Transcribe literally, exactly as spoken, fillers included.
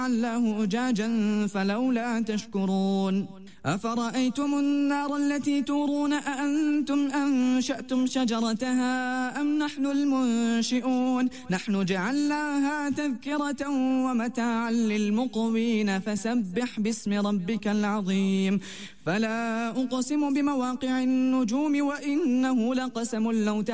له أجاجا فلولا تشكرون أفرأيتم النار التي تورون أأنتم أنشأتم شجرتها أم نحن المنشئون نحن جعلناها تذكرة ومتاعا للمقوين فسبح باسم ربك العظيم فلا أقسم بمواقع النجوم وإنه لقسم لو